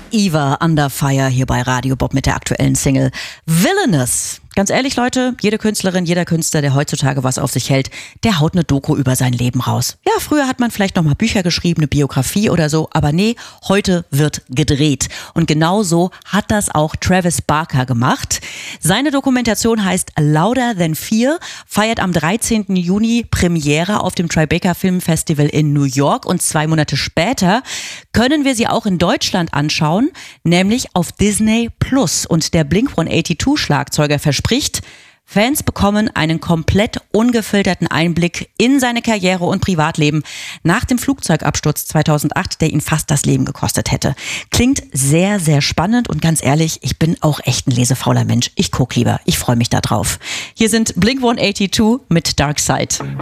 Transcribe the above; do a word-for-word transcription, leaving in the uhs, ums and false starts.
Eva Under Fire hier bei Radio Bob mit der aktuellen Single Villainous. Ganz ehrlich, Leute, jede Künstlerin, jeder Künstler, der heutzutage was auf sich hält, der haut eine Doku über sein Leben raus. Ja, früher hat man vielleicht noch mal Bücher geschrieben, eine Biografie oder so, aber nee, heute wird gedreht. Und genau so hat das auch Travis Barker gemacht. Seine Dokumentation heißt Louder Than Fear, feiert am dreizehnten Juni Premiere auf dem Tribeca Film Festival in New York und zwei Monate später können wir sie auch in Deutschland anschauen, nämlich auf Disney Plus. Und der Blink hundertzweiundachtzig-Schlagzeuger verspricht, Fans bekommen einen komplett ungefilterten Einblick in seine Karriere und Privatleben nach dem Flugzeugabsturz zweitausendacht, der ihn fast das Leben gekostet hätte. Klingt sehr, sehr spannend und ganz ehrlich, ich bin auch echt ein lesefauler Mensch. Ich gucke lieber, ich freue mich da drauf. Hier sind Blink hundertzweiundachtzig mit Dark Side.